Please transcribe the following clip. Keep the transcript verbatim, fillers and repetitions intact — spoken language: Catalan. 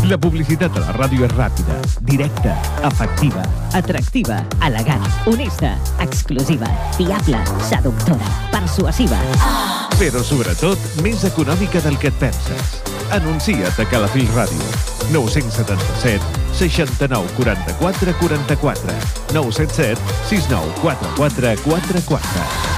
La publicitat a la ràdio és ràpida, directa, efectiva, atractiva, elegant, honesta, exclusiva, fiable, seductora, persuasiva. Però sobretot, més econòmica del que et penses. Anuncia't a Calafell Ràdio. nou set set, seixanta-nou, quaranta-quatre, quaranta-quatre. nou set set, sis nou quatre quatre quatre quatre.